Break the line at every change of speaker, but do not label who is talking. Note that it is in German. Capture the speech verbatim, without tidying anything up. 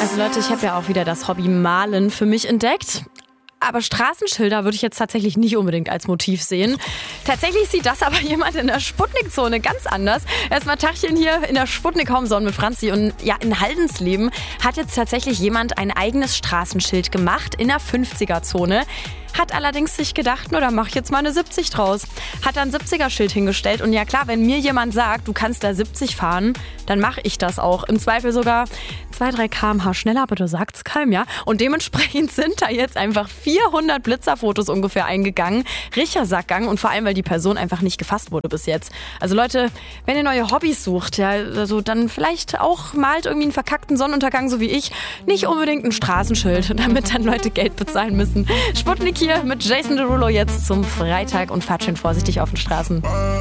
Also Leute, ich habe ja auch wieder das Hobby Malen für mich entdeckt. Aber Straßenschilder würde ich jetzt tatsächlich nicht unbedingt als Motiv sehen. Tatsächlich sieht das aber jemand in der Sputnik-Zone ganz anders. Erstmal Tachchen hier in der Sputnik-Homezone mit Franzi. Und ja, in Haldensleben hat jetzt tatsächlich jemand ein eigenes Straßenschild gemacht in der fünfziger-Zone. Hat allerdings sich gedacht, nur da mach ich jetzt mal eine siebzig draus. Hat dann ein siebziger-Schild hingestellt. Und ja klar, wenn mir jemand sagt, du kannst da siebzig fahren, dann mache ich das auch. Im Zweifel sogar zwei, drei Kilometer pro Stunde schneller, aber du sagt's keinem, ja. Und dementsprechend sind da jetzt einfach vierhundert Blitzerfotos ungefähr eingegangen. Richer Sackgang und vor allem, weil die Person einfach nicht gefasst wurde bis jetzt. Also Leute, wenn ihr neue Hobbys sucht, ja, also dann vielleicht auch malt irgendwie einen verkackten Sonnenuntergang, so wie ich. Nicht unbedingt ein Straßenschild, damit dann Leute Geld bezahlen müssen. Sputnik hier mit Jason Derulo jetzt zum Freitag und fahrt schön vorsichtig auf den Straßen.